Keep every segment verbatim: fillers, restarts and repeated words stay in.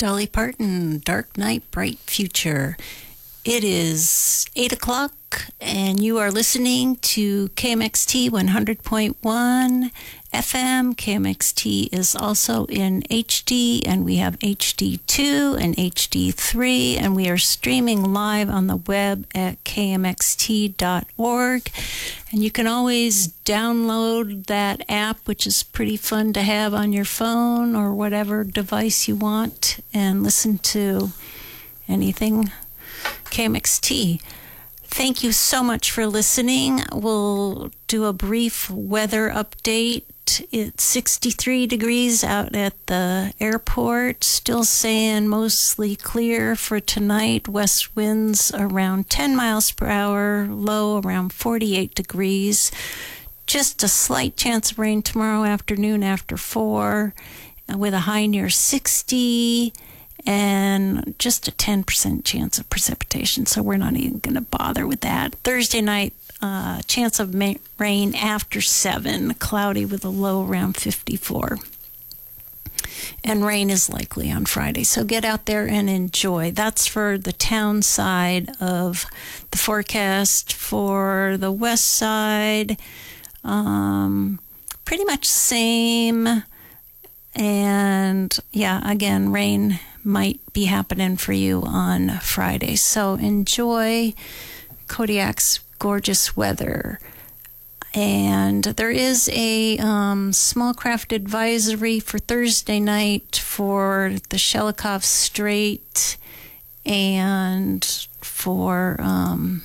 Dolly Parton, Dark Night, Bright Future. It is eight o'clock, and you are listening to K M X T one hundred point one F M. K M X T is also in H D, and we have H D two and H D three, and we are streaming live on the web at K M X T dot org. And you can always download that app, which is pretty fun to have on your phone or whatever device you want, and listen to anything K M X T. Thank you so much for listening. We'll do a brief weather update. It's sixty-three degrees out at the airport. Still saying mostly clear for tonight. West winds around ten miles per hour. Low around forty-eight degrees. Just a slight chance of rain tomorrow afternoon after four, with a high near sixty. And just a ten percent chance of precipitation, so we're not even going to bother with that. Thursday night, uh, chance of ma- rain after seven, cloudy with a low around fifty-four. And rain is likely on Friday, so get out there and enjoy. That's for the town side of the forecast. For the west side, um, pretty much same. And yeah, again, rain might be happening for you on Friday. So enjoy Kodiak's gorgeous weather. And there is a um, small craft advisory for Thursday night for the Shelikof Strait and for um,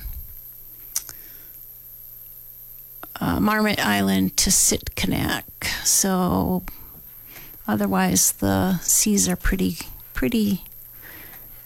uh, Marmot Island to Sitkinak. So otherwise, the seas are pretty pretty